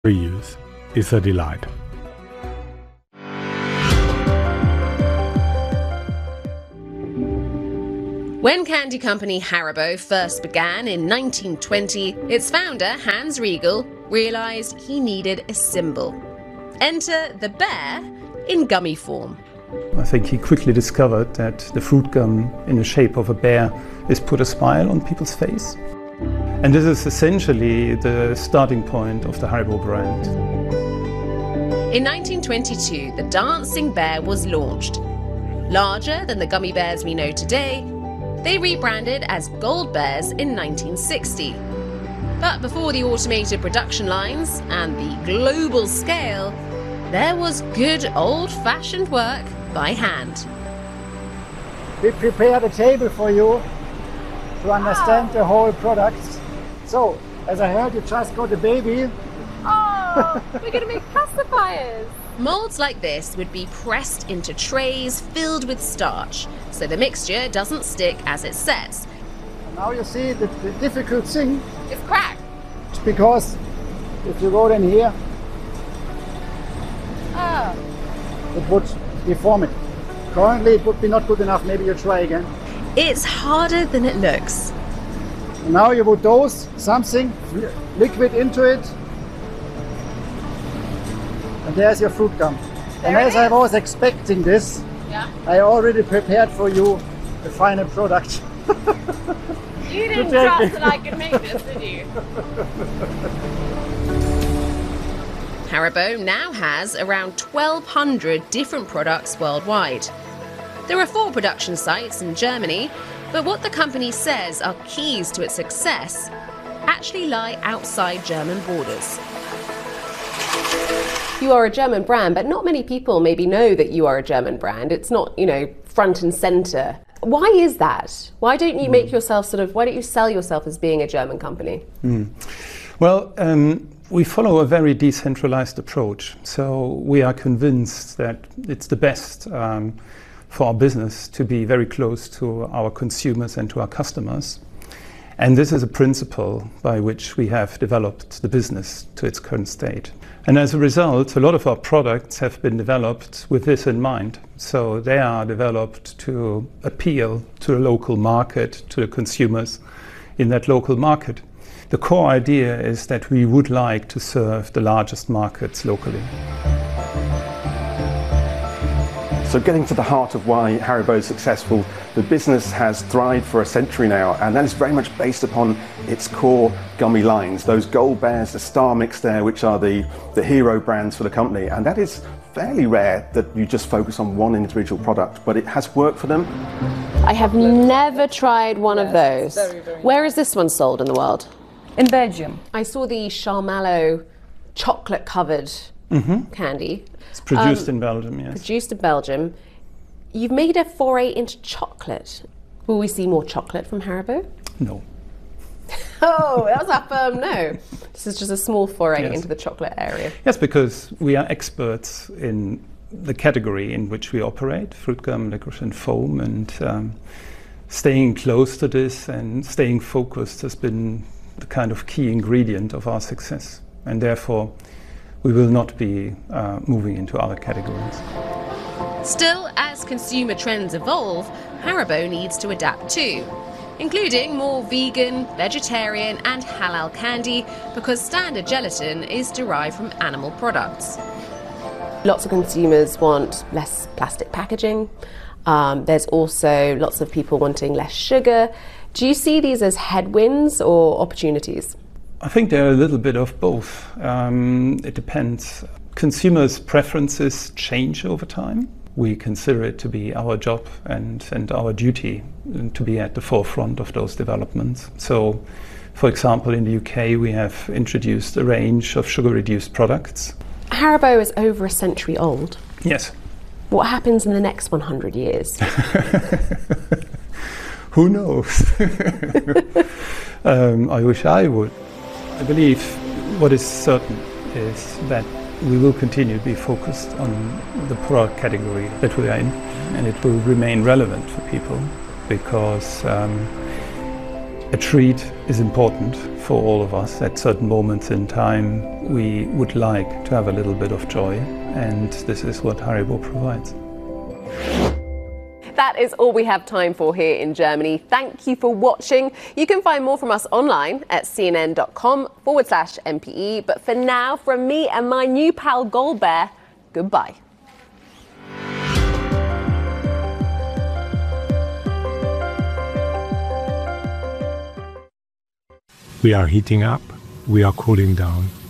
Reuse is a delight. When candy company Haribo first began in 1920, its founder, Hans Riegel, realised he needed a symbol. Enter the bear in gummy form. I think he quickly discovered that the fruit gum in the shape of a bear is put a smile on people's face. And this is essentially the starting point of the Haribo brand. In 1922, the dancing bear was launched. Larger than the gummy bears we know today, they rebranded as Gold Bears in 1960. But before the automated production lines and the global scale, there was good old-fashioned work by hand. We prepared a table for you to understand the whole product. So, as I heard, you just got a baby. Oh, we're going to make pacifiers. Molds like this would be pressed into trays filled with starch, so the mixture doesn't stick as it sets. Now you see the difficult thing. It's cracked. It's because if you go in here, it would deform it. Currently it would be not good enough, maybe you try again. It's harder than it looks. And now you would dose something, liquid into it, and there's your fruit gum. And as I was expecting this, I already prepared for you the final product. You didn't trust that I could make this, did you? Haribo now has around 1,200 different products worldwide. There are 4 production sites in Germany, but what the company says are keys to its success actually lie outside German borders. You are a German brand, but not many people maybe know that you are a German brand. It's not, front and center. Why is that? Why don't you make yourself why don't you sell yourself as being a German company? Well, we follow a very decentralized approach. So we are convinced that it's the best for our business to be very close to our consumers and to our customers. And this is a principle by which we have developed the business to its current state. And as a result, a lot of our products have been developed with this in mind. So they are developed to appeal to the local market, to the consumers in that local market. The core idea is that we would like to serve the largest markets locally. So getting to the heart of why Haribo is successful, the business has thrived for a century now, and that is very much based upon its core gummy lines. Those Gold Bears, the Star Mix there, which are the hero brands for the company. And that is fairly rare that you just focus on one individual product, but it has worked for them. I have never tried one of those. Where is this one sold in the world? In Belgium. I saw the Charmallow chocolate-covered candy. It's produced in Belgium, yes. Produced in Belgium. You've made a foray into chocolate. Will we see more chocolate from Haribo? No. Oh, that was a firm no. This is just a small foray into the chocolate area. Yes, because we are experts in the category in which we operate, fruit gum, licorice and foam, and staying close to this and staying focused has been the kind of key ingredient of our success. And therefore, we will not be moving into other categories. Still, as consumer trends evolve, Haribo needs to adapt too, including more vegan, vegetarian and halal candy, because standard gelatin is derived from animal products. Lots of consumers want less plastic packaging. There's also lots of people wanting less sugar. Do you see these as headwinds or opportunities? I think they're a little bit of both. It depends. Consumers' preferences change over time. We consider it to be our job and our duty to be at the forefront of those developments. So, for example, in the UK, we have introduced a range of sugar-reduced products. Haribo is over a century old. Yes. What happens in the next 100 years? Who knows? I wish I would. I believe what is certain is that we will continue to be focused on the product category that we are in, and it will remain relevant for people because A treat is important for all of us. At certain moments in time, we would like to have a little bit of joy, and this is what Haribo provides. That is all we have time for here in Germany. Thank you for watching. You can find more from us online at cnn.com/MPE. But for now, from me and my new pal Goldbear, goodbye. We are heating up, we are cooling down.